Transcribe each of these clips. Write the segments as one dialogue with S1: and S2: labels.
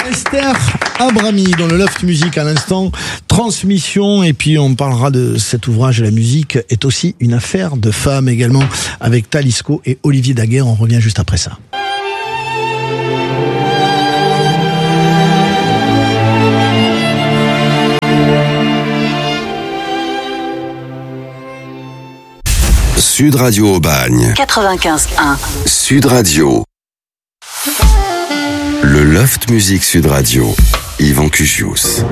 S1: Esther Abrami dans le Loft Music à l'instant, transmission, et puis on parlera de cet ouvrage. La musique est aussi une affaire de femmes également, avec Talisco et Olivier Daguerre. On revient juste après ça.
S2: Sud Radio Aubagne
S3: 95.1
S2: Sud Radio. Le Loft Music Sud Radio, Yvan Cugius.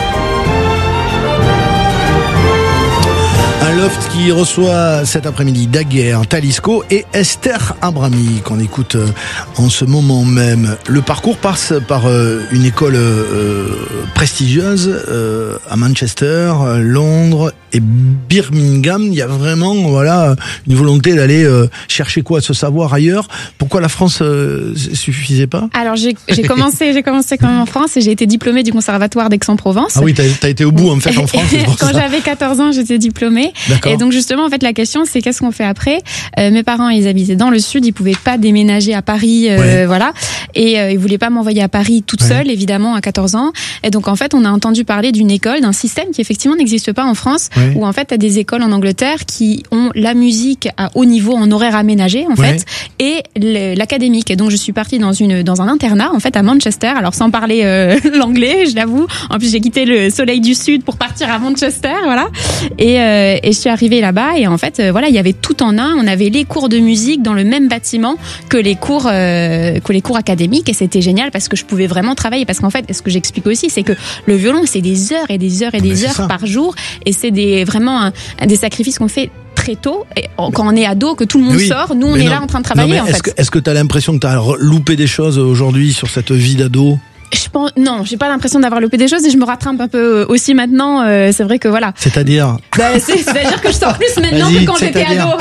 S1: Un Loft qui reçoit cet après-midi Daguerre, Talisco et Esther Abrami, qu'on écoute en ce moment même. Le parcours passe par une école prestigieuse à Manchester, Londres et Birmingham. Il y a vraiment une volonté d'aller chercher ce savoir ailleurs. Pourquoi la France suffisait pas?
S4: Alors j'ai commencé quand même en France et j'ai été diplômée du conservatoire d'Aix-en-Provence.
S1: Ah oui, t'as été au bout en fait en France.
S4: Quand j'avais 14 ans, j'étais diplômée.
S1: D'accord.
S4: Et donc justement, en fait, la question c'est qu'est-ce qu'on fait après? Mes parents, ils habitaient dans le sud, ils pouvaient pas déménager à Paris, voilà. Et ils voulaient pas m'envoyer à Paris toute seule, évidemment, à 14 ans. Et donc en fait, on a entendu parler d'une école, d'un système qui effectivement n'existe pas en France, où en fait, t'as des écoles en Angleterre qui ont la musique à haut niveau en horaire aménagé, en fait, et l'académique. Et donc je suis partie dans un internat, en fait, à Manchester. Alors sans parler l'anglais, je l'avoue. En plus, j'ai quitté le soleil du sud pour partir à Manchester, voilà. Et je suis arrivée là-bas et en fait, il y avait tout en un. On avait les cours de musique dans le même bâtiment que les cours académiques, et c'était génial parce que je pouvais vraiment travailler. Parce qu'en fait, ce que j'explique aussi, c'est que le violon, c'est des heures et des heures et des heures par jour, et c'est vraiment des sacrifices qu'on fait très tôt, et quand on est ado, que tout le monde sort, nous on est là en train de travailler.
S1: Est-ce que tu as l'impression que tu as loupé des choses aujourd'hui sur cette vie d'ado?
S4: Non, j'ai pas l'impression d'avoir loupé des choses et je me rattrape un peu aussi maintenant. C'est vrai que voilà.
S1: C'est-à-dire
S4: c'est-à-dire que je sors plus maintenant que quand j'étais ado.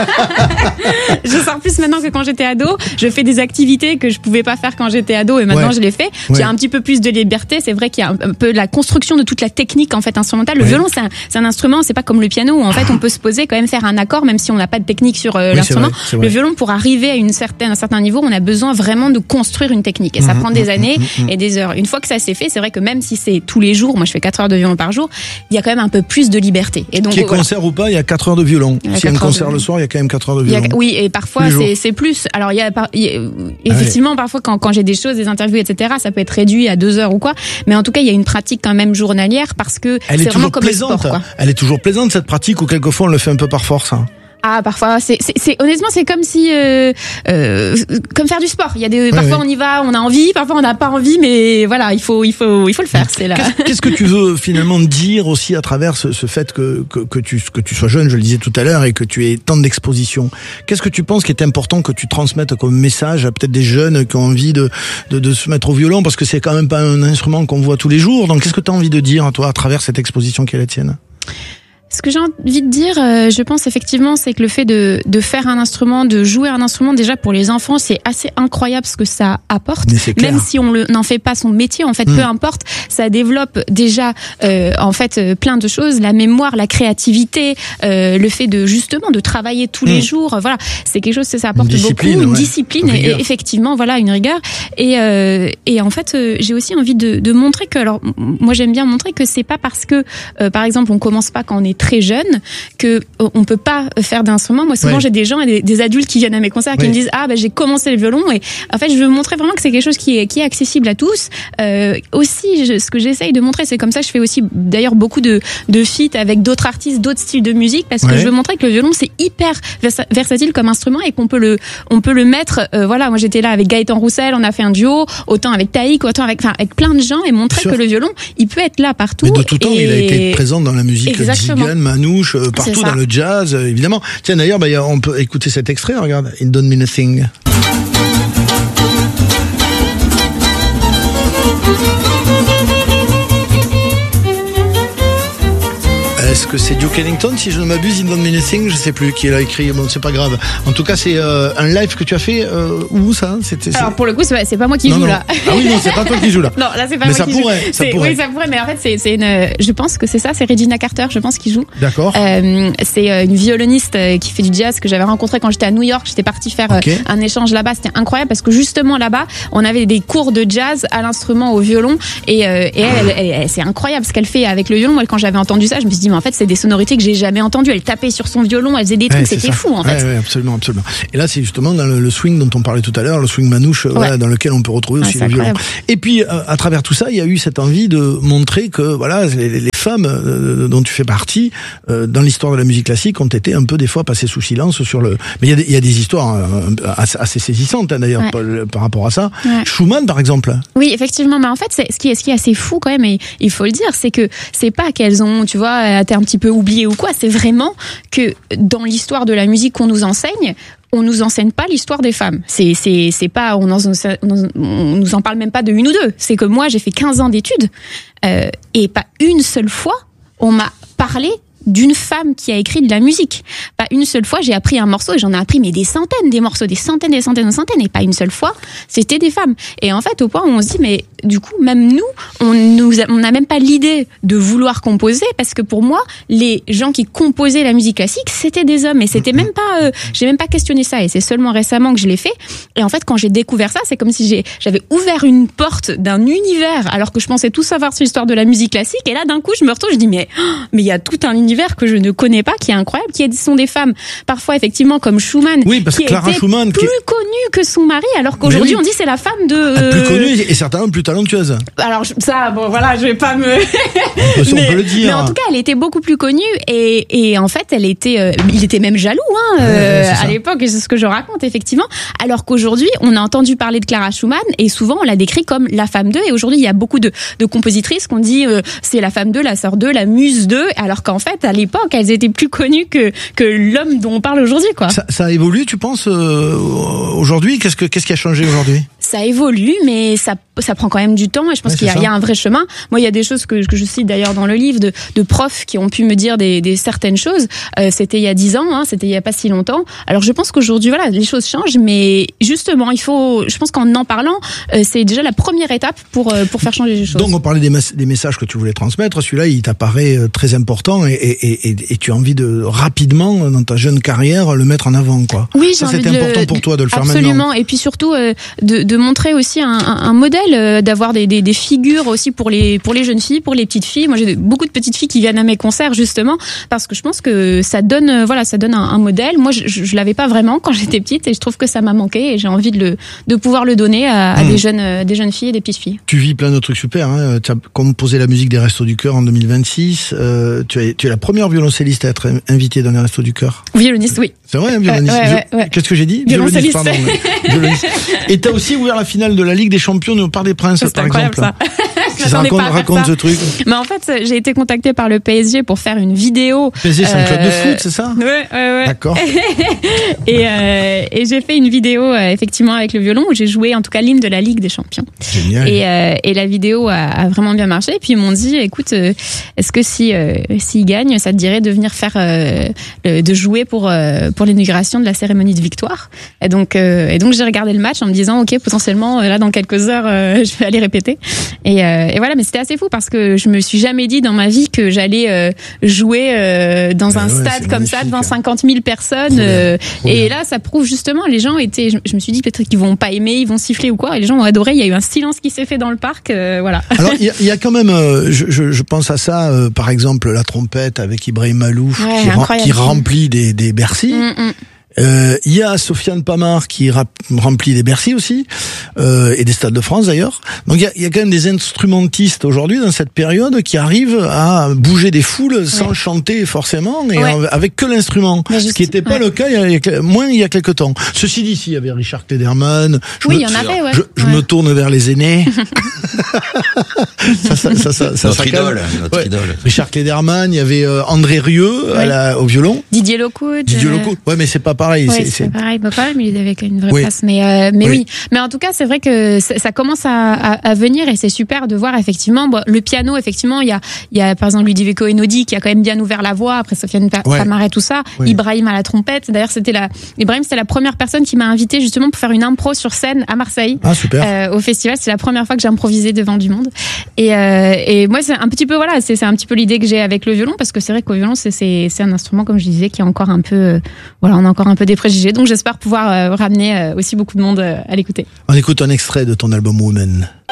S4: Je sors plus maintenant que quand j'étais ado. Je fais des activités que je pouvais pas faire quand j'étais ado et maintenant je les fais. J'ai un petit peu plus de liberté. C'est vrai qu'il y a un peu de la construction de toute la technique en fait instrumentale. Le violon, c'est un instrument, c'est pas comme le piano où en fait on peut se poser quand même faire un accord même si on n'a pas de technique sur l'instrument.
S1: C'est vrai.
S4: Le violon, pour arriver à un certain niveau, on a besoin vraiment de construire une technique et ça prend des années et des heures. Une fois que ça s'est fait, c'est vrai que même si c'est tous les jours, moi je fais 4 heures de violon par jour, il y a quand même un peu plus de liberté. Et donc,
S1: qu'il y ait concert ou pas, il y a 4 heures de violon. S'il y a un concert le soir, il y a quand même 4 heures de violon.
S4: Oui, et parfois c'est plus. Alors effectivement, parfois quand j'ai des choses, des interviews, etc., ça peut être réduit à 2 heures ou quoi. Mais en tout cas, il y a une pratique quand même journalière parce que c'est vraiment comme le sport, quoi.
S1: Elle est toujours plaisante cette pratique, ou quelquefois on le fait un peu par force.
S4: Ah, parfois, honnêtement, c'est comme si, comme faire du sport. Il y a parfois on y va, on a envie, parfois on n'a pas envie, mais voilà, il faut le faire. C'est là.
S1: Qu'est-ce que tu veux finalement dire aussi à travers ce fait que tu sois jeune, je le disais tout à l'heure, et que tu aies tant d'expositions? Qu'est-ce que tu penses qui est important que tu transmettes comme message à peut-être des jeunes qui ont envie de se mettre au violon, parce que c'est quand même pas un instrument qu'on voit tous les jours. Donc qu'est-ce que tu as envie de dire, toi, à travers cette exposition qui est la tienne?
S4: Ce que j'ai envie de dire, je pense effectivement, c'est que le fait de faire un instrument, de jouer un instrument, déjà pour les enfants, c'est assez incroyable ce que ça apporte. Même si on n'en fait pas son métier, en fait, peu importe, ça développe déjà en fait plein de choses, la mémoire, la créativité, le fait de travailler tous les jours, voilà, c'est quelque chose, ça apporte beaucoup, une discipline et effectivement, voilà, une rigueur. Et en fait, j'ai aussi envie de montrer que, alors moi j'aime bien montrer que c'est pas parce que par exemple on commence pas quand on est très jeune que on peut pas faire d'instrument. Moi souvent j'ai des gens et des adultes qui viennent à mes concerts qui me disent j'ai commencé le violon, et en fait je veux montrer vraiment que c'est quelque chose qui est accessible à tous. Aussi ce que j'essaye de montrer, c'est comme ça je fais aussi d'ailleurs beaucoup de feats avec d'autres artistes, d'autres styles de musique, parce que je veux montrer que le violon c'est hyper versatile comme instrument et qu'on peut le mettre voilà, moi j'étais là avec Gaëtan Roussel, on a fait un duo, autant avec Taïk, autant avec plein de gens, et montrer que le violon il peut être là partout.
S1: Mais de tout temps il a été présent dans la musique zigane, manouche, partout dans le jazz, évidemment. Tiens, d'ailleurs, on peut écouter cet extrait, regarde, It Don't Mean a Thing. Est-ce que c'est Duke Ellington, si je ne m'abuse, In Don't Mean a Thing, je sais plus qui l'a écrit, bon c'est pas grave. En tout cas c'est un live que tu as fait, où ça
S4: Alors pour le coup c'est pas moi qui joue là.
S1: Ah oui non, c'est pas toi qui joue là.
S4: Non là c'est pas moi qui joue. Ça pourrait. Oui ça pourrait, mais en fait c'est une, je pense que c'est ça, c'est Regina Carter, je pense qui joue.
S1: D'accord.
S4: C'est une violoniste qui fait du jazz que j'avais rencontrée quand j'étais à New York, j'étais partie faire un échange là-bas, c'était incroyable parce que justement là-bas on avait des cours de jazz à l'instrument, au violon, et elle c'est incroyable ce qu'elle fait avec le violon. Moi quand j'avais entendu ça je me suis dit mais en fait c'est des sonorités que j'ai jamais entendues. Elle tapait sur son violon, elle faisait des trucs, c'était fou en fait.
S1: Ouais, absolument. Et là c'est justement dans le swing dont on parlait tout à l'heure, le swing manouche, voilà, dans lequel on peut retrouver aussi le violon. Et puis à travers tout ça il y a eu cette envie de montrer que voilà les femmes dont tu fais partie dans l'histoire de la musique classique ont été un peu des fois passées sous silence sur le. Mais il y a des histoires assez saisissantes d'ailleurs par rapport à ça. Schumann par exemple.
S4: Oui effectivement, mais en fait ce qui est assez fou quand même, et il faut le dire, c'est que c'est pas qu'elles ont, tu vois, été un petit peu oubliées ou quoi, c'est vraiment que dans l'histoire de la musique qu'on nous enseigne, on nous enseigne pas l'histoire des femmes. C'est pas, on nous en parle même pas de une ou deux. C'est que moi j'ai fait 15 ans d'études et pas une seule fois on m'a parlé d'une femme qui a écrit de la musique. Pas une seule fois, j'ai appris un morceau et j'en ai appris mais des centaines, des morceaux, des centaines, et pas une seule fois, c'était des femmes. Et en fait, au point où on se dit, mais du coup, même nous, on n'a même pas l'idée de vouloir composer, parce que pour moi, les gens qui composaient la musique classique, c'était des hommes, et c'était même pas, j'ai même pas questionné ça, et c'est seulement récemment que je l'ai fait. Et en fait, quand j'ai découvert ça, c'est comme si j'avais ouvert une porte d'un univers, alors que je pensais tout savoir sur l'histoire de la musique classique, et là, d'un coup, je me retrouve, je dis, mais il y a tout un univers que je ne connais pas, qui est incroyable, qui sont des femmes, parfois effectivement comme Schumann,
S1: parce
S4: qui
S1: que Clara
S4: était
S1: Schumann,
S4: plus connue que son mari, alors qu'aujourd'hui on dit c'est la femme de...
S1: plus connue et certainement plus talentueuse.
S4: Alors ça, bon voilà, je vais pas me...
S1: on peut le dire.
S4: Mais en tout cas, elle était beaucoup plus connue, et en fait, il était même jaloux à l'époque, et c'est ce que je raconte effectivement, alors qu'aujourd'hui, on a entendu parler de Clara Schumann, et souvent on l'a décrit comme la femme d'eux, et aujourd'hui il y a beaucoup de compositrices qu'on dit c'est la femme d'eux, la sœur d'eux, la muse d'eux, alors qu'en fait, à l'époque, elles étaient plus connues que l'homme dont on parle aujourd'hui, quoi.
S1: Ça évolue, tu penses, aujourd'hui? Qu'est-ce qui a changé aujourd'hui?
S4: Ça évolue, mais ça prend quand même du temps, et je pense qu'il y a un vrai chemin. Moi, il y a des choses que je cite d'ailleurs dans le livre de profs qui ont pu me dire des certaines choses. C'était il y a 10 ans, c'était il y a pas si longtemps. Alors je pense qu'aujourd'hui, voilà, les choses changent, mais justement, je pense qu'en en parlant, c'est déjà la première étape pour faire changer les choses.
S1: Donc on parlait des messages que tu voulais transmettre. Celui-là, il t'apparaît très important, et tu as envie de rapidement, dans ta jeune carrière, le mettre en avant, quoi.
S4: Oui,
S1: ça c'était important pour toi de le faire maintenant.
S4: Absolument, et puis surtout de montrer aussi un modèle, d'avoir des figures aussi pour les jeunes filles, pour les petites filles. Moi, j'ai beaucoup de petites filles qui viennent à mes concerts justement parce que je pense que ça donne un modèle. Moi, je l'avais pas vraiment quand j'étais petite, et je trouve que ça m'a manqué, et j'ai envie de pouvoir le donner à des jeunes filles et des petites filles. Tu
S1: vis plein de trucs super, hein. Tu as composé la musique des Restos du Cœur en 2026. Tu es la première violoncelliste à être invitée dans les Restos du Cœur.
S4: Violoniste, oui.
S1: C'est vrai, violoniste.
S4: Ouais.
S1: Qu'est-ce que j'ai dit?
S4: Violoncelliste.
S1: Pardon. Violoniste. Et t'as aussi ouvert la finale de la Ligue des Champions au Parc des Princes, par exemple.
S4: Ça.
S1: Raconte ce truc.
S4: Mais en fait, j'ai été contactée par le PSG pour faire une vidéo.
S1: PSG, c'est un club de foot, c'est ça?
S4: Ouais.
S1: D'accord.
S4: et j'ai fait une vidéo effectivement avec le violon où j'ai joué en tout cas l'hymne de la Ligue des Champions.
S1: Génial.
S4: Et la vidéo a vraiment bien marché. Et puis ils m'ont dit, écoute, est-ce que s'ils gagnent, ça te dirait de venir faire de jouer pour l'inauguration de la cérémonie de victoire. Et donc j'ai regardé le match en me disant, ok, potentiellement là dans quelques heures, je vais aller répéter. Et voilà, mais c'était assez fou parce que je me suis jamais dit dans ma vie que j'allais jouer dans un stade comme ça devant 50 000 personnes. Et là, ça prouve justement, les gens étaient. Je me suis dit peut-être qu'ils vont pas aimer, ils vont siffler ou quoi. Et les gens ont adoré. Il y a eu un silence qui s'est fait dans le parc. Voilà.
S1: Alors il y a quand même, je pense à ça, par exemple la trompette avec Ibrahim Malouf qui remplit des Bercy. Il y a Sofiane Pamar qui remplit des Bercy aussi, et des Stades de France d'ailleurs. Donc il y a quand même des instrumentistes aujourd'hui dans cette période qui arrivent à bouger des foules sans chanter forcément, et avec que l'instrument, ce qui n'était pas le cas il y a quelques temps. Ceci dit, il y avait Richard Klederman.
S4: Il y en avait.
S1: Je me tourne vers les aînés.
S2: Notre idole.
S1: Richard Klederman, il y avait André Rieu au violon.
S4: Didier Locoud.
S1: Ouais, mais c'est pas pareil.
S4: Ouais, c'est pareil. Bah, pareil, mais il avait une vraie place. Mais oui. Mais en tout cas, c'est vrai que ça commence à venir et c'est super de voir effectivement le piano. Effectivement, il y a par exemple Ludovico Einaudi qui a quand même bien ouvert la voie. Après Sofiane Pamaret, tout ça. Oui. Ibrahim à la trompette. D'ailleurs, Ibrahim, c'est la première personne qui m'a invité justement pour faire une impro sur scène à Marseille.
S1: Ah, super.
S4: Au festival, c'est la première fois que j'ai improvisé devant du monde. Et moi, c'est un petit peu c'est un petit peu l'idée que j'ai avec le violon, parce que c'est vrai qu'au violon, c'est un instrument, comme je disais, qui est encore un peu, on a encore un peu des préjugés. Donc j'espère pouvoir ramener aussi beaucoup de monde à l'écouter.
S1: On écoute un extrait de ton album Women.